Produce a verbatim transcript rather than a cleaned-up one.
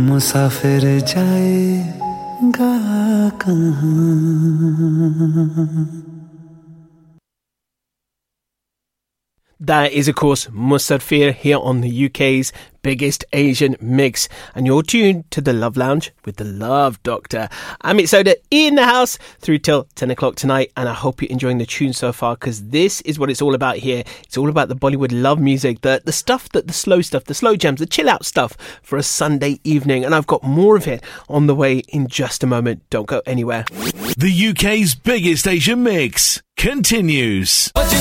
मुसाफिर जाएगा कहाँ. That is, of course, Musafir here on the U K's biggest Asian mix. And you're tuned to the Love Lounge with the Love Doctor. Amit Soda in the house through till ten o'clock tonight. And I hope you're enjoying the tune so far, because this is what it's all about here. It's all about the Bollywood love music, the, the stuff, that the slow stuff, the slow jams, the chill out stuff for a Sunday evening. And I've got more of it on the way in just a moment. Don't go anywhere. The U K's biggest Asian mix continues.